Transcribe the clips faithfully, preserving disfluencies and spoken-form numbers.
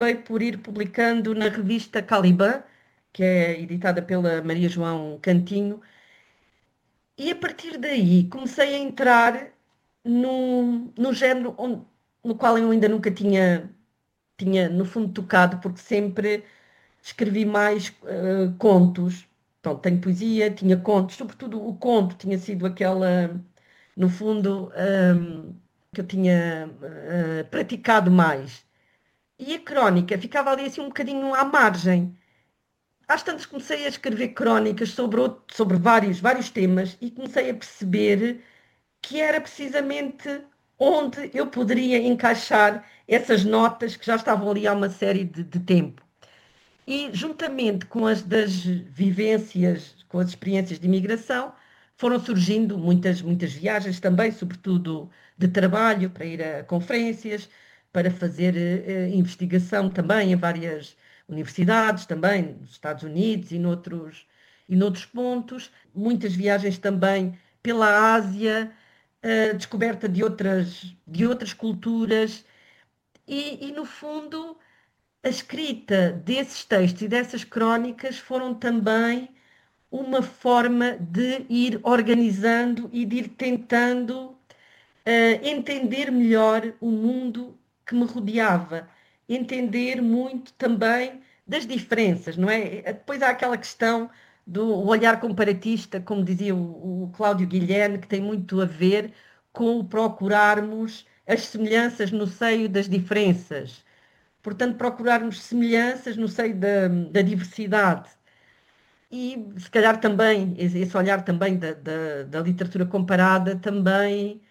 acabei por ir publicando na revista Caliban, que é editada pela Maria João Cantinho, e a partir daí comecei a entrar num, num género onde- no qual eu ainda nunca tinha, tinha, no fundo, tocado, porque sempre escrevi mais eh, contos. Pronto, tenho poesia, tinha contos, sobretudo o conto tinha sido aquela, no fundo, ehm, que eu tinha eh, praticado mais. E a crónica ficava ali assim um bocadinho à margem. Às tantas comecei a escrever crónicas sobre, outro- sobre vários, vários temas e comecei a perceber que era precisamente onde eu poderia encaixar essas notas que já estavam ali há uma série de, de tempo. E juntamente com as das vivências, com as experiências de imigração, foram surgindo muitas, muitas viagens também, sobretudo de trabalho, para ir a conferências, para fazer eh, investigação também em várias universidades, também nos Estados Unidos e noutros, e noutros pontos. Muitas viagens também pela Ásia, eh, descoberta de outras, de outras culturas e, e, no fundo, a escrita desses textos e dessas crónicas foram também uma forma de ir organizando e de ir tentando eh, entender melhor o mundo que me rodeava, entender muito também das diferenças, não é? Eh, Depois há aquela questão do olhar comparatista, como dizia o, o Cláudio Guilherme, que tem muito a ver com o procurarmos as semelhanças no seio das diferenças. Portanto, procurarmos semelhanças no seio da, da diversidade. E se calhar também, esse olhar também da, da, da literatura comparada também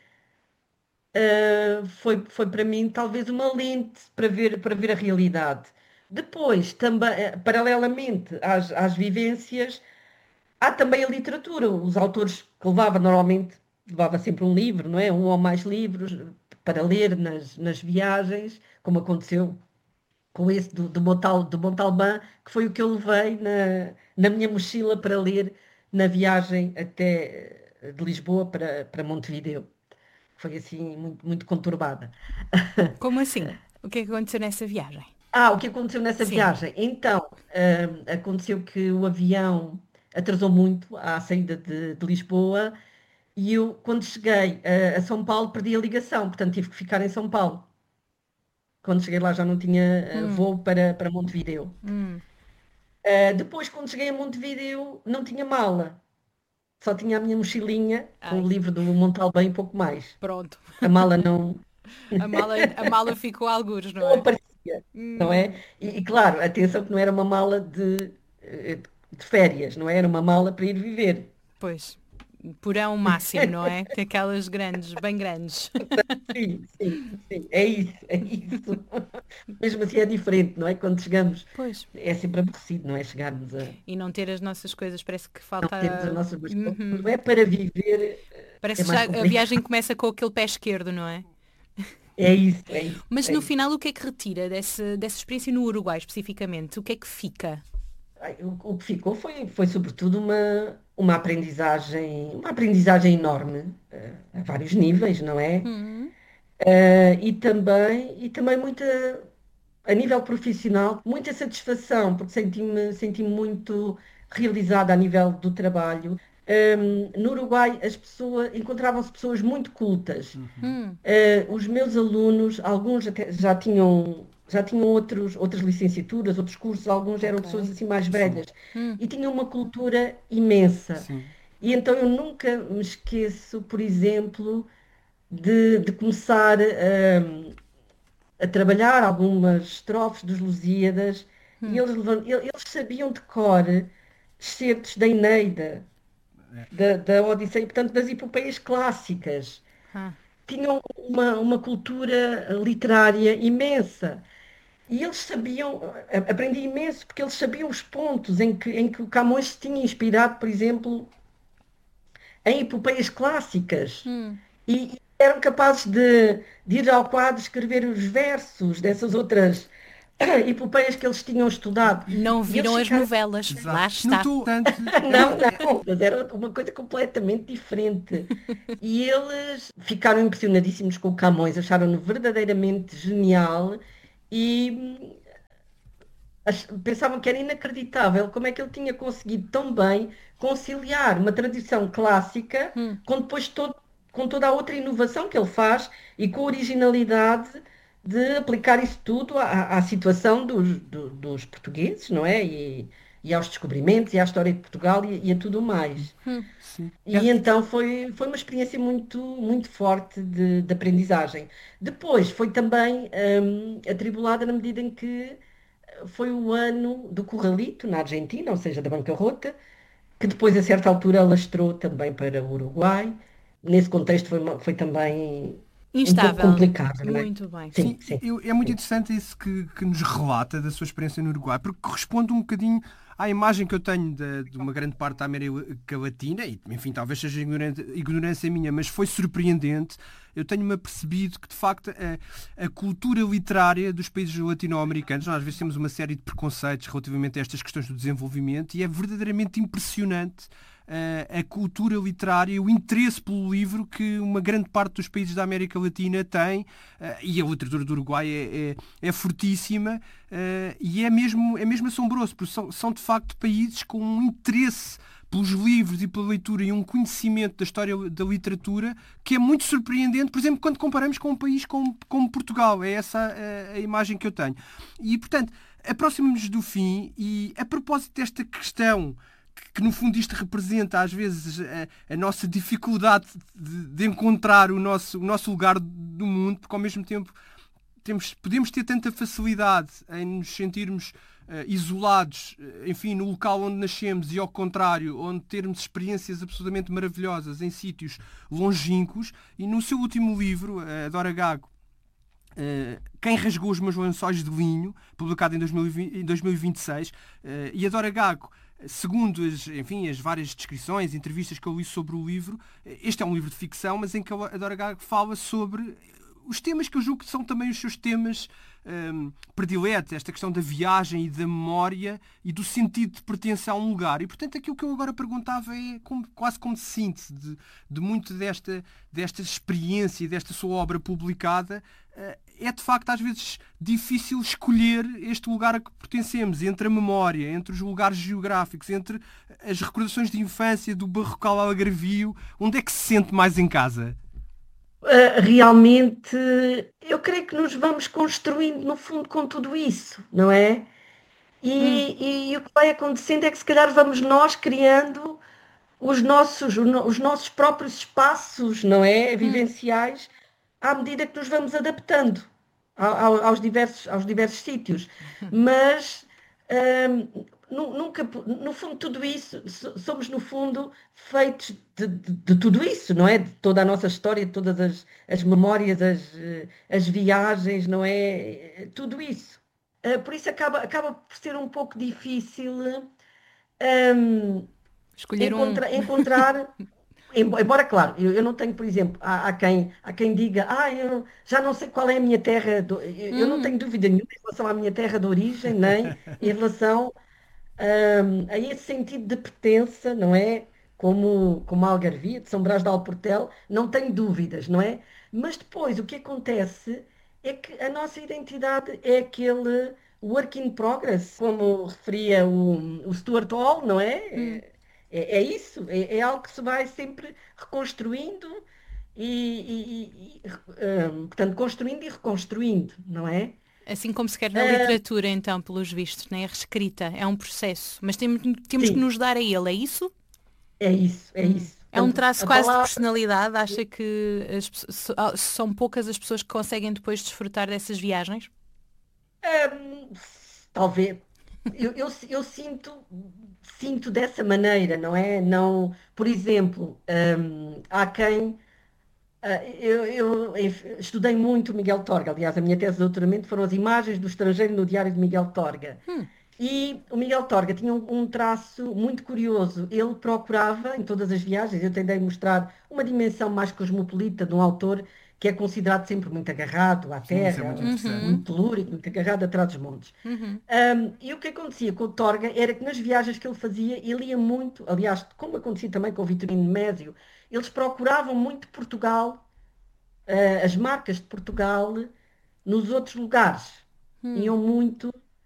eh, foi, foi para mim talvez uma lente para ver, para ver a realidade. Depois, também, eh, paralelamente às, às vivências, há também a literatura. Os autores que levava normalmente, levava sempre um livro, não é? Um ou mais livros para ler nas, nas viagens, como aconteceu com esse do, do, Montal, do Montalbán, que foi o que eu levei na, na minha mochila para ler na viagem até eh, de Lisboa para, para Montevideo. Foi assim muito, muito conturbada. Como assim? O que é que aconteceu nessa viagem? Ah, o que aconteceu nessa Sim. viagem? Então, hum, aconteceu que o avião atrasou muito à saída de, de Lisboa e eu, quando cheguei a, a São Paulo, perdi a ligação, portanto tive que ficar em São Paulo. Quando cheguei lá já não tinha eh, Hum, voo para, para Montevideo. hum. Uh, depois, quando cheguei a Montevideo, não tinha mala. Só tinha a minha mochilinha com o Ai, livro do Montalbán e pouco mais. pronto. A mala não, A mala, a mala ficou a algures, não não é? aparecia, não é? Hum, E, e, claro, atenção que não era uma mala de, eh, de férias, não é? Era uma mala para ir viver. pois. Porão máximo, não é? Que aquelas grandes, bem grandes. Sim, sim, sim, é isso, é isso. Mesmo assim é diferente, não é? Quando chegamos, Pois. é sempre aborrecido, não é? Chegarmos a E não ter as nossas coisas, parece que não termos as falta. nossas coisas. Quando Uhum. é para viver, eh, Parece é que mais já a viagem complicado. começa com aquele pé esquerdo, não é? É isso, é isso, Mas é no isso. final, o que é que retira desse, dessa experiência no Uruguai, especificamente? O que é que fica? Ai, O, o que ficou foi, foi sobretudo uma, uma aprendizagem, uma aprendizagem enorme, eh, a vários níveis, não é? Hum, Eh, e também, e também muita, a nível profissional, muita satisfação, porque senti-me senti muito realizada a nível do trabalho. Ehm, no Uruguai, as pessoas, encontravam-se pessoas muito cultas. hum, Eh, os meus alunos, alguns até já tinham, já tinham outros, outras licenciaturas, outros cursos, alguns eram ok. pessoas assim mais Sim, velhas Hum, e tinham uma cultura imensa. sim. E então eu nunca me esqueço, por exemplo, de, de começar hum, a trabalhar algumas estrofes dos Lusíadas e hum, eles, levan- el- eles sabiam de cor excertos da Eneida, da, da Odisseia, portanto, das epopeias clássicas. ah. Tinham uma, uma cultura literária imensa. E eles sabiam, a- aprendi imenso, porque eles sabiam os pontos em que, em que o Camões se tinha inspirado, por exemplo, em epopeias clássicas. Hum. E, e eram capazes de, de ir ao quadro escrever os versos dessas outras epopeias que eles tinham estudado. Não E eles viram as ficaram. novelas. Lá Exato. Não, está. tu, portanto, Não, não, mas era uma coisa completamente diferente. E eles ficaram impressionadíssimos com o Camões, acharam-no verdadeiramente genial e ach- pensavam que era inacreditável como é que ele tinha conseguido tão bem conciliar uma tradição clássica Hum, com depois todo, com toda a outra inovação que ele faz e com a originalidade de aplicar isso tudo à, à situação dos, do- dos portugueses, não é? E, e aos descobrimentos e à história de Portugal e, e a tudo mais. hum. Sim. É, E então foi, foi uma experiência muito, muito forte de, de aprendizagem. Depois foi também hum, atribulada na medida em que foi o ano do Corralito, na Argentina, ou seja, da bancarrota, que depois, a certa altura, alastrou também para o Uruguai. Nesse contexto foi, uma- foi também um pouco Instável. complicado, não é? Muito bem. Sim, sim, sim, eu- é muito sim. interessante isso que, que nos relata da sua experiência no Uruguai, porque corresponde um bocadinho à imagem que eu tenho de, de uma grande parte da América Latina, e enfim, talvez seja ignorante- ignorância minha, mas foi surpreendente. Eu tenho-me apercebido que, de facto, a, a cultura literária dos países latino-americanos, nós às vezes temos uma série de preconceitos relativamente a estas questões do desenvolvimento, e é verdadeiramente impressionante eh, a cultura literária, o interesse pelo livro que uma grande parte dos países da América Latina tem, eh, e a literatura do Uruguai é, é, é fortíssima, eh, e é mesmo, é mesmo assombroso, porque são, são de facto países com um interesse pelos livros e pela leitura e um conhecimento da história da literatura que é muito surpreendente, por exemplo, quando comparamos com um país como, como Portugal. É essa a, a imagem que eu tenho. E, portanto, aproximamos-nos do fim e, a propósito desta questão que, que no fundo isto representa às vezes a, a nossa dificuldade de, de encontrar o nosso, o nosso lugar do mundo, porque ao mesmo tempo temos, podemos ter tanta facilidade em nos sentirmos uh, isolados, uh, enfim, no local onde nascemos, e ao contrário, onde termos experiências absolutamente maravilhosas em sítios longínquos. E no seu último livro, uh, Dora Gago, Uh, Quem Rasgou os Meus Lençóis de Linho, publicado em dois mil e vinte, em dois mil e vinte e seis, uh, e a Dora Gago, segundo as, enfim, as várias descrições, entrevistas que eu li sobre o livro, este é um livro de ficção, mas em que a Dora Gago fala sobre os temas que eu julgo que são também os seus temas um, prediletos, esta questão da viagem e da memória e do sentido de pertença a um lugar. E, portanto, aquilo que eu agora perguntava é como, quase como síntese de, de muito desta, desta experiência e desta sua obra publicada. Uh, é, de facto, às vezes difícil escolher este lugar a que pertencemos, entre a memória, entre os lugares geográficos, entre as recordações de infância, do barrocal algarvio. Onde é que se sente mais em casa? Uh, realmente, eu creio que nos vamos construindo, no fundo, com tudo isso, não é? Hum, E, e o que vai acontecendo é que, se calhar, vamos nós criando os nossos, os nossos próprios espaços, não é? hum. Vivenciais, à medida que nos vamos adaptando ao- aos diversos, aos diversos sítios. Mas hum, nu- nunca, no fundo, tudo isso, so- somos no fundo feitos de, de- de tudo isso, não é? De toda a nossa história, de todas as, as memórias, as, eh, as viagens, não é? Tudo isso. Eh, Por isso acaba, acaba por ser um pouco difícil hum, Escolher um. encontra- encontrar. Embo- Embora, claro, eu, eu não tenho, por exemplo, há, há quem, há quem diga, ah, eu já não sei qual é a minha terra, do-" eu, eu não Hum, tenho dúvida nenhuma em relação à minha terra de origem, nem em relação hum, a esse sentido de pertença, não é? Como, como a Algarvia, de São Brás de Alportel, não tenho dúvidas, não é? Mas depois o que acontece é que a nossa identidade é aquele work in progress, como referia o, o Stuart Hall, não hum. é? É, é isso, é, é algo que se vai sempre reconstruindo e, e- e, hum, portanto, construindo e reconstruindo, não é? Assim como se quer na literatura, então, pelos vistos, né? A reescrita é um processo, mas temos, temos que Sim, nos dar a ele, é isso? é isso, é Hum. isso. É um Portanto, traço a quase de palavra, personalidade. Acha que as pesso- so- ah, são poucas as pessoas que conseguem depois desfrutar dessas viagens? hum, talvez, eu, eu, eu sinto, sinto dessa maneira, não é? Não, por exemplo, hum, há quem. ah, eu, eu enf- estudei muito o Miguel Torga, aliás, a minha tese de doutoramento foram as imagens do estrangeiro no diário de Miguel Torga. Hum, E o Miguel Torga tinha um, um traço muito curioso. Ele procurava, em todas as viagens, eu tentei mostrar uma dimensão mais cosmopolita de um autor que é considerado sempre muito agarrado à Sim, isso é muito terra, uhum, interessante. muito telúrico, muito agarrado atrás dos montes. uhum. Um, e o que acontecia com o Torga era que nas viagens que ele fazia, ele ia muito, aliás, como acontecia também com o Vitorino Mésio, eles procuravam muito Portugal, uh, as marcas de Portugal, nos outros lugares. Hum. Iam muito.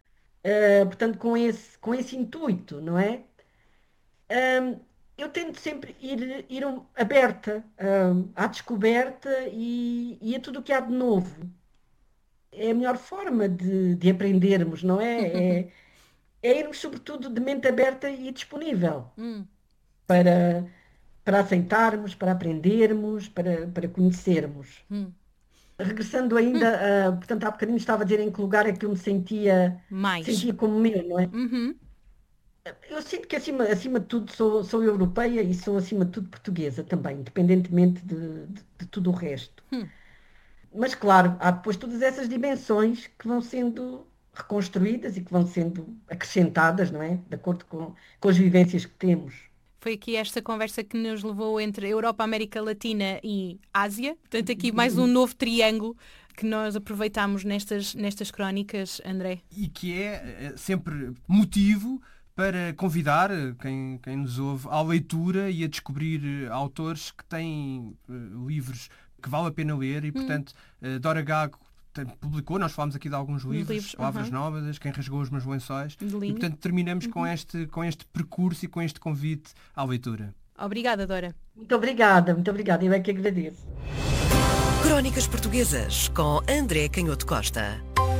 Uh, portanto, com esse, com esse intuito, não é? Um, eu tento sempre ir, ir um- aberta, um, à descoberta e, e a tudo o que há de novo. É a melhor forma de, de aprendermos, não é? É, é irmos, sobretudo, de mente aberta e disponível Hum, para, para aceitarmos, para aprendermos, para, para conhecermos. hum. Regressando ainda, a, portanto, há bocadinho estava a dizer em que lugar é que eu me sentia, Mais. sentia como meu, não é? Uhum. Eu sinto que, acima, acima de tudo, sou, sou europeia e sou, acima de tudo, portuguesa também, independentemente de, de, de tudo o resto. Hum. Mas, claro, há depois todas essas dimensões que vão sendo reconstruídas e que vão sendo acrescentadas, não é? De acordo com, com as vivências que temos. Foi aqui esta conversa que nos levou entre Europa, América Latina e Ásia. Portanto, aqui mais um novo triângulo que nós aproveitamos nestas, nestas crónicas, André. E que é eh, sempre motivo para convidar eh, quem, quem nos ouve à leitura e a descobrir eh, autores que têm eh, livros que vale a pena ler e, portanto, eh, Dora Gago tem- publicou, nós falámos aqui de alguns livros, livros, Palavras uhum. Nómadas, Quem Rasgou os Meus Lençóis, De linho. e, portanto, terminamos com, este, com este percurso e com este convite à leitura. Obrigada, Dora. Muito obrigada, muito obrigada. Eu é que agradeço. Crónicas Portuguesas com André Canhoto Costa.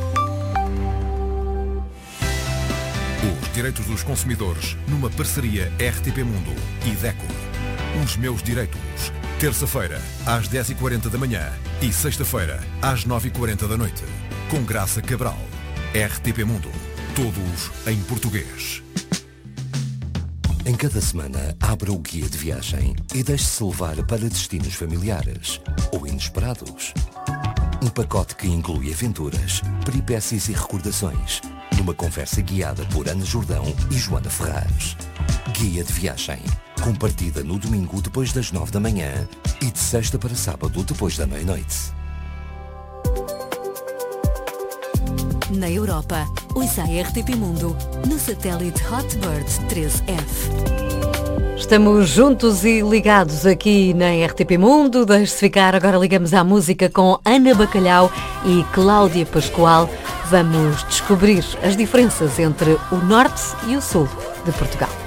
Os direitos dos consumidores numa parceria R T P Mundo e DECO. Os meus direitos. Terça-feira, às dez e quarenta da manhã e sexta-feira, às nove e quarenta da noite. Com Graça Cabral. R T P Mundo. Todos em português. Em cada semana, abra o guia de viagem e deixe-se levar para destinos familiares ou inesperados. Um pacote que inclui aventuras, peripécias e recordações, numa conversa guiada por Ana Jordão e Joana Ferraz. Guia de viagem, com partida no domingo depois das nove da manhã e de sexta para sábado depois da meia-noite. Na Europa, ouça a R T P Mundo no satélite Hotbird treze F. Estamos juntos e ligados aqui na R T P Mundo. Deixe-se ficar, agora ligamos à música com Ana Bacalhau e Cláudia Pascoal. Vamos descobrir as diferenças entre o norte e o sul de Portugal.